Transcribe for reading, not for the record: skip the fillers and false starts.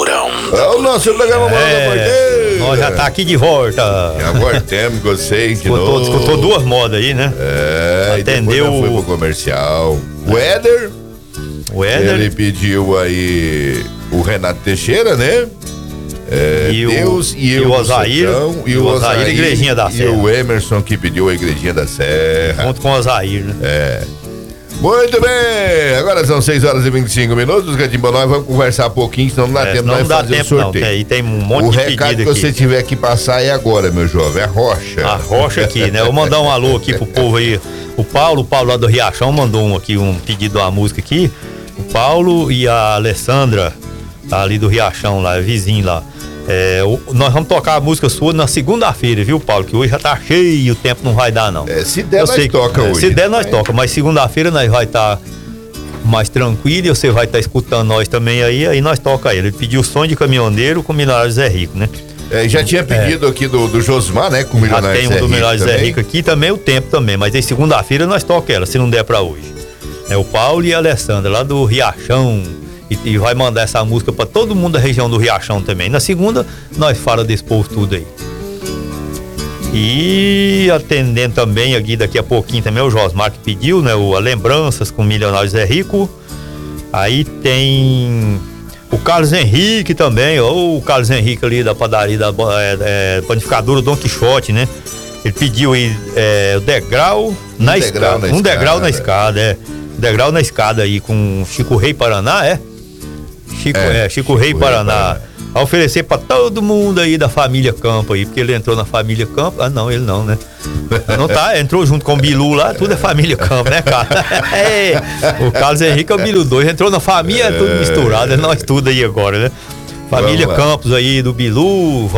Mourão. É o nosso programa Mourão da Porteira. Nós já tá aqui de volta. Já voltamos com vocês de novo. Escutou duas modas aí, né? Atendeu. Foi pro comercial. O Éder. Ele pediu aí o Renato Teixeira, né? Deus e eu, o Osair, e o Osair, Igrejinha da Serra. E o Emerson, que pediu a Igrejinha da Serra. Junto com o Osair, né? Muito bem, agora são 6h25. Gatimba, nós vamos conversar um pouquinho, senão não dá tempo de fazer o sorteio. E tem um monte de pedido aqui. O recado que você tiver que passar é agora, meu jovem, a rocha. A rocha aqui, né? Eu vou mandar um alô aqui pro povo aí. O Paulo lá do Riachão mandou um pedido de uma música aqui. O Paulo e a Alessandra, ali do Riachão, lá, vizinho lá. Nós vamos tocar a música sua na segunda-feira, viu, Paulo? Que hoje já tá cheio, o tempo não vai dar, não. Se der, nós toca hoje. Se der, nós toca, mas segunda-feira nós vai estar mais tranquilo e você vai estar escutando nós também aí nós toca ele. Ele pediu Sonho de Caminhoneiro com Milionário Zé Rico, né? Já tinha pedido aqui do Josmar, né? Com Milionário Zé Rico. Tem um do Milionário Zé Rico aqui também, o tempo também, mas aí segunda-feira nós toca ela, se não der pra hoje. O Paulo e a Alessandra, lá do Riachão. E vai mandar essa música pra todo mundo da região do Riachão também. Na segunda, nós fala desse povo tudo aí. E atendendo também aqui daqui a pouquinho também o Josmar que pediu, né? A Lembranças com Milionário Zé Rico. Aí tem o Carlos Henrique também, ou o Carlos Henrique ali da padaria da panificadora Dom Quixote, né? Ele pediu aí o degrau na escada. Um degrau na escada, Degrau na escada aí com Chico Rei Paraná, Chico Rei Paraná. A oferecer pra todo mundo aí da família Campo aí, porque ele entrou na família Campo. Ah, não, ele não, né? Não tá, entrou junto com o Bilu lá, tudo é família Campo, né, cara? O Carlos Henrique é o Bilu 2, entrou na família, tudo misturado, é nós tudo aí agora, né? Família Campos aí do Bilu.